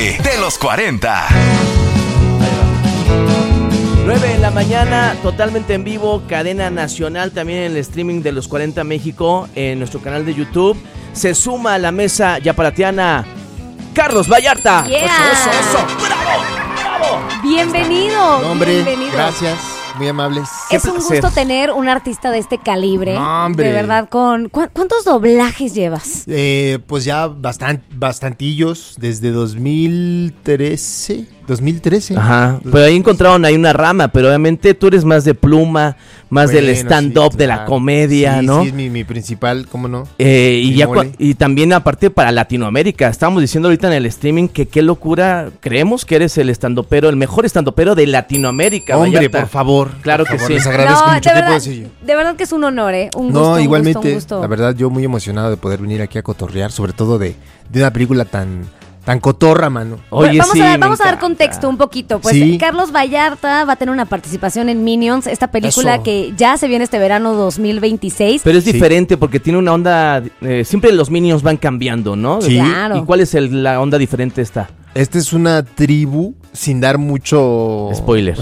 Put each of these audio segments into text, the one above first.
de los 40. 9 de la mañana, totalmente en vivo, cadena nacional, también en el streaming de los 40 México, en nuestro canal de YouTube. Se suma a la mesa yaparatiana Carlos Vallarta. Yeah. Eso, ¡bravo! Bienvenido. Hombre, bienvenido. gracias, muy amables. Es un gusto tener un artista de este calibre. No, hombre. De verdad, ¿cuántos doblajes llevas? Pues ya bastantillos, desde 2013. Ajá, pero ahí encontraron una rama, pero obviamente tú eres más de pluma, más del stand-up, sí, de la comedia, sí, ¿no? Sí, es mi principal, ¿cómo no? Y también aparte para Latinoamérica, estábamos diciendo ahorita en el streaming que qué locura, creemos que eres el stand-upero, el mejor stand-upero de Latinoamérica. Hombre, Vallarta. por favor. Claro que sí. Les agradezco mucho, ¿qué puedo decir yo? De verdad que es un honor, un gusto. No, igualmente, un gusto. la verdad, yo muy emocionado de poder venir aquí a cotorrear, sobre todo de una película tan cotorra, mano. Oye, vamos a dar contexto un poquito. Pues Sí. Carlos Vallarta va a tener una participación en Minions, esta película Eso. que ya se viene este verano 2026. Pero es Sí. diferente porque tiene una onda, siempre los Minions van cambiando, ¿no? Sí. Claro. ¿Y cuál es la onda diferente esta? Esta es una tribu, sin dar mucho Spoiler,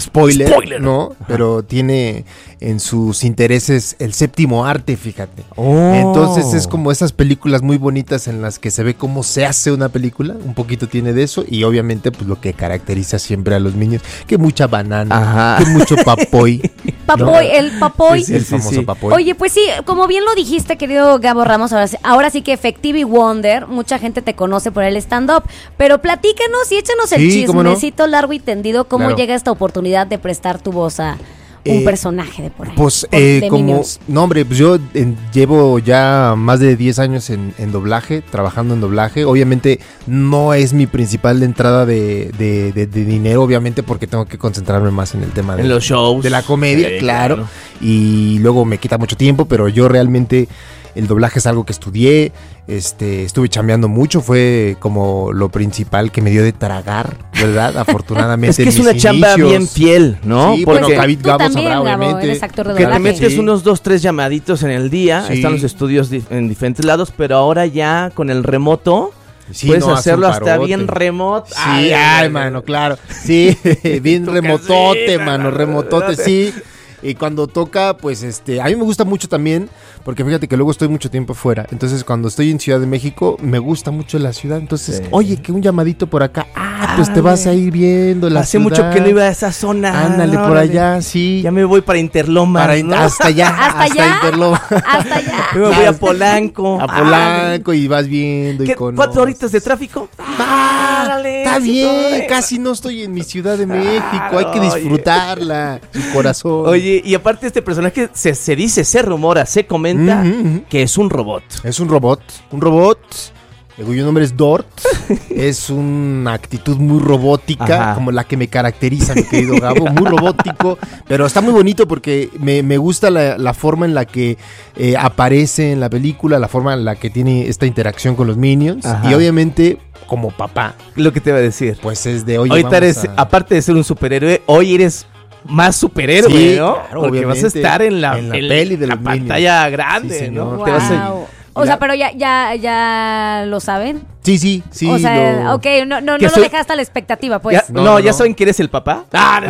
¿no? Ajá. Pero tiene en sus intereses el séptimo arte, fíjate. Oh. Entonces es como esas películas muy bonitas en las que se ve cómo se hace una película, un poquito tiene de eso, y obviamente pues lo que caracteriza siempre a los niños, que mucha banana, Ajá. que mucho papoy. Papoy, el papoy. El famoso sí. papoy. Oye, pues sí, como bien lo dijiste, querido Gabo Ramos, ahora sí que Effective Wonder, mucha gente te conoce por el stand-up, pero platícanos y échanos el Sí, ¿cómo no? chismecito largo y tendido, cómo Claro. llega esta oportunidad de prestar tu voz a un personaje de por ahí. Pues de como, Minions. no hombre, pues yo llevo ya más de 10 años en doblaje, trabajando en doblaje. Obviamente no es mi principal entrada de dinero, obviamente porque tengo que concentrarme más en el tema En los shows. de la comedia, Sí, claro. Y luego me quita mucho tiempo, pero yo realmente el doblaje es algo que estudié, estuve chambeando mucho, fue como lo principal que me dio de tragar, ¿verdad? Afortunadamente. Es que en es mis una chamba inicios. bien fiel, ¿no? Sí, Porque bueno, David Tú Gabo también, sabrá, Gabo, obviamente. eres actor de que te doblaje. metes Sí. unos 2-3 llamaditos en el día, Sí. están los estudios en diferentes lados, pero ahora ya con el remoto Sí, puedes no, hace hacerlo un hasta parote. bien remoto. Sí, ay, mano, claro. Sí, bien Tu remotote, casita, mano, remotote, sí. Y cuando toca, pues a mí me gusta mucho también, porque fíjate que luego estoy mucho tiempo fuera. Entonces, cuando estoy en Ciudad de México, me gusta mucho la ciudad. Entonces, Sí. oye, que un llamadito por acá. Pues te vas a ir viendo la Hace ciudad. mucho que no iba a esa zona. Ándale, por órale. allá, sí. Ya me voy para Interloma. ¿no? Hasta allá, ¿Hasta allá? Interloma. Hasta allá. Yo me voy a Polanco. A Polanco y vas viendo ¿Qué, y conoces. 4 horitas de tráfico? Árale, Está sí, bien, corre. casi no estoy en mi Ciudad de México, hay que oye. disfrutarla, su corazón. Oye, y aparte este personaje se dice, se rumora, se comenta Ujú. que es un robot. Es un robot cuyo nombre es Dort. Es una actitud muy robótica, Ajá. como la que me caracteriza, mi querido Gabo, muy robótico, pero está muy bonito porque me gusta la forma en la que aparece en la película, la forma en la que tiene esta interacción con los Minions, Ajá. y obviamente como papá, Lo que te iba a decir. pues es de oye, Ahorita vamos eres, a- aparte de ser un superhéroe, hoy eres más superhéroe, Sí, ¿no? claro, Porque vas a obviamente, estar en la peli de la los Minions. pantalla grande, Sí, señor. ¿no? Te vas a- Wow. O sea, pero ya lo saben. Sí, O sea, lo- ok, no Que lo soy- dejaste a la expectativa, pues. Ya- No, no, no, ¿ya no. saben que eres el papá?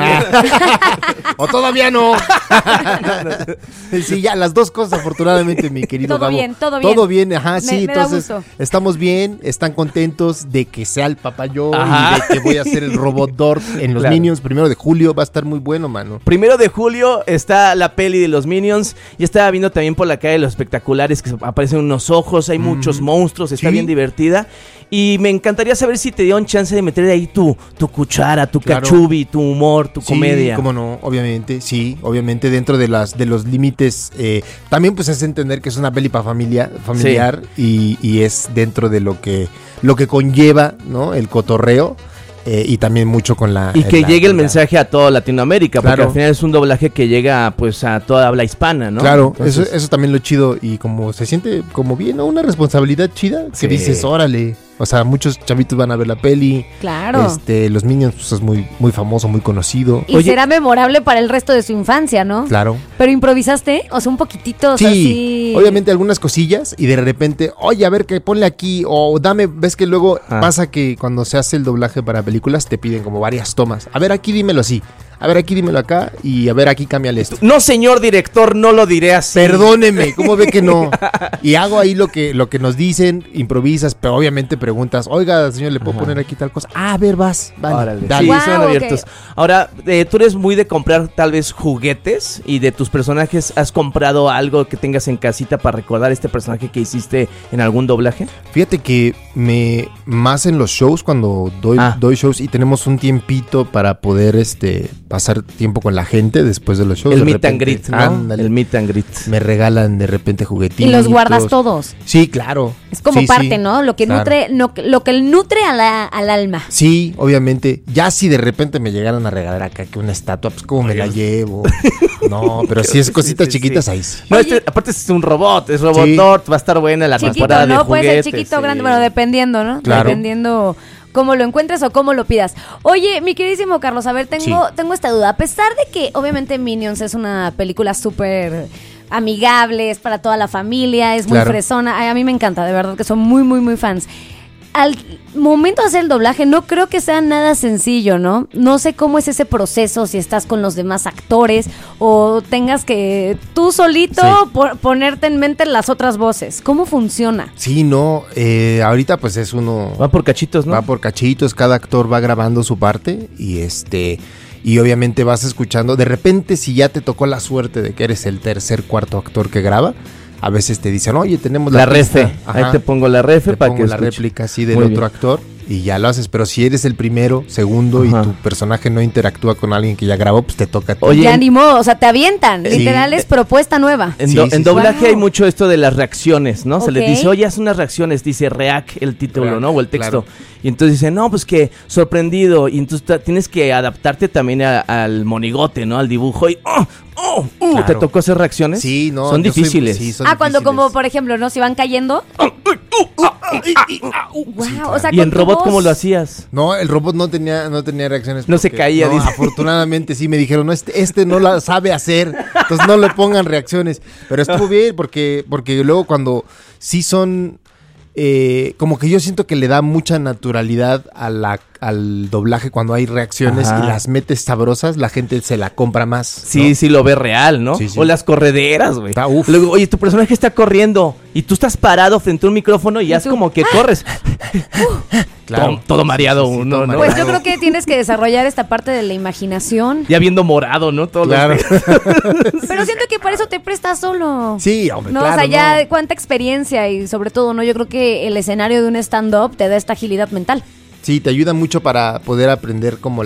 O todavía no. Sí, ya las dos cosas, afortunadamente, mi querido Todo Gabo. bien, todo bien. Todo bien, ajá, sí. Me da Entonces, gusto. estamos bien, están contentos de que sea el papá yo Ajá. y de que voy a ser el robot Dort en los Claro. Minions. 1 de julio va a estar muy bueno, mano. 1 de julio está la peli de los Minions. Y estaba viendo también por la calle los espectaculares que aparecen unos ojos, hay muchos monstruos, está Sí. bien divertida. Y me encantaría saber si te dieron chance de meter ahí tu cuchara, tu Claro. cachubi, tu humor, tu comedia. Sí, cómo no, obviamente, sí, obviamente dentro de los límites, también pues es entender que es una peli para familiar y es dentro de lo que conlleva, ¿no? El cotorreo. Y también mucho con la... Y que llegue el con la- mensaje a toda Latinoamérica, porque Claro. al final es un doblaje que llega pues a toda habla hispana, ¿no? Claro, Entonces, eso también lo chido y como se siente como bien, ¿no? Una responsabilidad chida Sí. que dices, órale, O sea, muchos chavitos van a ver la peli. Claro. Los Minions pues, es muy, muy famoso, muy conocido. Y será memorable para el resto de su infancia, ¿no? Claro. Pero improvisaste, o sea, un poquitito, o Sí, sea, sí. obviamente algunas cosillas y de repente, oye, a ver, que ponle aquí o dame, ves que luego pasa que cuando se hace el doblaje para películas te piden como varias tomas. A ver, aquí dímelo así. A ver, aquí dímelo acá y a ver, aquí cámbiale esto. No, señor director, no lo diré así. Perdóneme, ¿cómo ve que no? Y hago ahí lo que nos dicen, improvisas, pero obviamente preguntas, oiga, señor, ¿le puedo poner aquí tal cosa? Ah, a ver, vas, vale. Órale. Dale. Sí, Wow, son abiertos. ok. Ahora, tú eres muy de comprar tal vez juguetes y de tus personajes, ¿has comprado algo que tengas en casita para recordar este personaje que hiciste en algún doblaje? Fíjate que más en los shows, cuando doy shows y tenemos un tiempito para poder pasar tiempo con la gente después de los shows. El de meet and repente, greet, ¿no? ándale, El meet and greet. me regalan de repente juguetitos. Y los guardas todos. Sí, claro. Es como Sí, parte, sí, ¿no? Lo que claro. lo que nutre al alma. Sí, obviamente. Ya si de repente me llegaran a regalar acá que una estatua, pues cómo me la llevo. No, pero si es cositas Sí, sí, chiquitas, sí. ahí sí. No, aparte es un robot, es Robot Sí. Dort, va a estar buena la Chiquito, temporada de ¿no? Puede ser juguetes. chiquito o sí. grande, bueno, dependiendo, ¿no? Claro. Dependiendo cómo lo encuentres o cómo lo pidas. Oye, mi queridísimo Carlos, a ver, tengo esta duda. A pesar de que obviamente Minions es una película súper amigable, es para toda la familia, es muy Claro. fresona, ay, a mí me encanta, de verdad que son muy, muy, muy fans. Al momento de hacer el doblaje no creo que sea nada sencillo, ¿no? No sé cómo es ese proceso, si estás con los demás actores o tengas que tú solito ponerte en mente las otras voces. ¿Cómo funciona? Sí, no. Ahorita pues es uno... Va por cachitos, ¿no? Va por cachitos, cada actor va grabando su parte y obviamente vas escuchando. De repente, si ya te tocó la suerte de que eres el tercer, cuarto actor que graba, a veces te dicen, oye, tenemos La pista. refe. Ahí Ajá. te pongo la refe Te para pongo que la escuche. réplica así del Muy otro bien. actor y ya lo haces. Pero si eres el primero, segundo Ajá. y tu personaje no interactúa con alguien que ya grabó, pues te toca a ti. Oye, Ya ni modo, o sea, te avientan. Sí. Literal es propuesta nueva. En, Sí, do- sí, en sí. doblaje Wow. hay mucho esto de las reacciones, ¿no? Se le Ok. dice, oye, haz unas reacciones, dice react el título, React, ¿no? O el texto. claro. Y entonces dice, no, pues que sorprendido. Y entonces tienes que adaptarte también al monigote, ¿no? Al dibujo. Y, Claro. ¿te tocó hacer reacciones? Sí, no. Son yo soy- difíciles. sí, son Cuando difíciles. como, por ejemplo, ¿no? Si van cayendo. Wow, o sea, ¿Y en con tu robot voz. cómo lo hacías? No, el robot no tenía reacciones. No se caía, no, dice. afortunadamente sí me dijeron, no, este no la sabe hacer, entonces no le pongan reacciones. Pero estuvo bien porque luego cuando sí son, como que yo siento que le da mucha naturalidad al doblaje cuando hay reacciones Ajá. y las metes sabrosas, la gente se la compra más. Sí, ¿no? sí lo ve real, ¿no? Sí, sí. O las correderas, güey. Está, uf. Luego, oye, tu personaje está corriendo y tú estás parado frente a un micrófono y ya es tú, como que corres. Claro. Todo mareado uno, todo ¿no? Pues mareado. yo creo que tienes que desarrollar esta parte de la imaginación. Ya viendo morado, ¿no? Todo Claro. Pero siento que para eso te prestas solo. Sí, hombre, No, claro. o sea, ya no. cuánta experiencia y sobre todo, ¿no? Yo creo que el escenario de un stand-up te da esta agilidad mental. Sí, te ayuda mucho para poder aprender como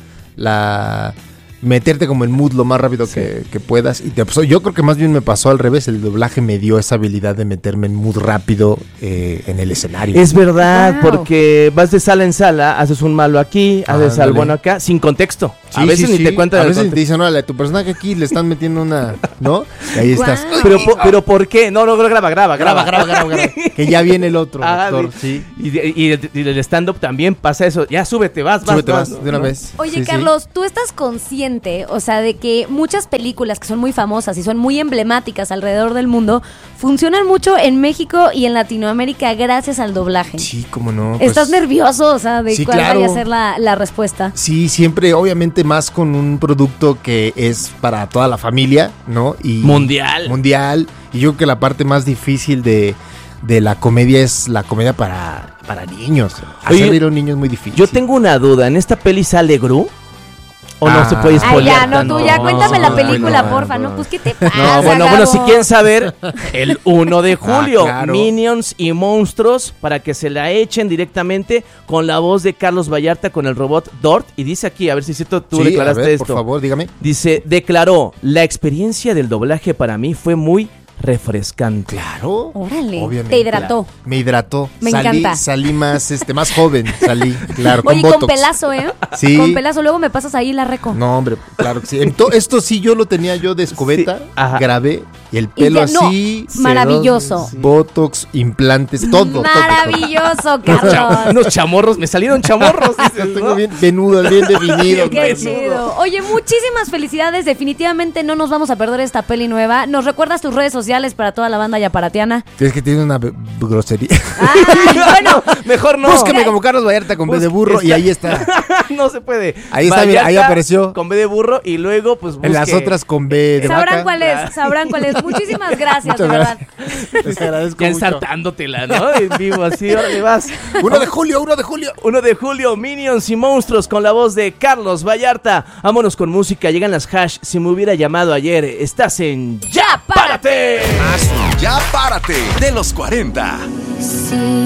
meterte como en mood lo más rápido que puedas. Y yo creo que más bien me pasó al revés. El doblaje me dio esa habilidad de meterme en mood rápido en el escenario. Es verdad, Wow. porque vas de sala en sala, haces un malo aquí, haces al Ándale. bueno acá, sin contexto. A Sí, veces sí, ni sí. te cuentan A el veces te contexto. dicen, órale, tu personaje aquí le están metiendo una, ¿no? Y ahí Guau. estás. Pero ¿por qué? No, graba. Graba. Que ya viene el otro Ah, actor, sí. Y el stand-up también pasa eso. Ya súbete, vas. Súbete, vas, de una ¿no? vez. Oye, Sí, sí. Carlos, ¿tú estás consciente, o sea, de que muchas películas que son muy famosas y son muy emblemáticas alrededor del mundo funcionan mucho en México y en Latinoamérica gracias al doblaje? Sí, cómo no. pues, ¿Estás nervioso, o sea, de sí, cuál claro. vaya a ser la respuesta? Sí, siempre, obviamente, más con un producto que es para toda la familia, ¿no? Y Mundial. Y yo creo que la parte más difícil de la comedia es la comedia para niños. Hacer Oye, reír a un niño es muy difícil. Yo tengo una duda. ¿En esta peli sale Gru? ¿O no se puede Ay, spoilear ya, no, tanto? tú ya, cuéntame la no, película, no, porfa, no. ¿no? Pues, ¿qué te pasa, No, bueno, Gabo? si quieren saber, el 1 de julio, claro. Minions y Monstruos, para que se la echen directamente con la voz de Carlos Vallarta con el robot Dort. Y dice aquí, a ver si es cierto, tú Sí, declaraste a ver, esto. por favor, dígame. Dice, declaró, la experiencia del doblaje para mí fue muy refrescante. Claro. Órale, Obviamente. te hidrató. Me hidrató. Me encanta. Salí más joven, claro, con Oye, botox. con pelazo, ¿eh? Sí. Con pelazo, luego me pasas ahí la reco. No, hombre, claro que sí. Esto sí yo lo tenía yo de escobeta, Sí, ajá. grabé el pelo así. Maravilloso. Botox, implantes, todo. Maravilloso, Carlos. Unos chamorros, me salieron chamorros. Dices, Tengo ¿no? bien venudo, bien definido. Qué chido. Oye, muchísimas felicidades. Definitivamente no nos vamos a perder esta peli nueva. ¿Nos recuerdas tus redes sociales para toda la banda yaparatiana? Es que tiene una grosería. Bueno, Mejor no. Búsqueme como Carlos Vallarta con B de burro y ahí está. No se puede. Ahí está, mira, ahí apareció. Con B de burro y luego pues busque. En las otras con B de sabrán vaca. sabrán cuál es. Muchísimas gracias, de Muchas verdad. Les agradezco Ya mucho. ensartándotela, ¿no? En vivo, así, órale, vas. 1 de julio. 1 de julio, Minions y Monstruos con la voz de Carlos Vallarta. Vámonos con música, llegan las hash. Si me hubiera llamado ayer, estás en ¡Ya, párate! ¡Párate! Ya párate de los 40. Sí.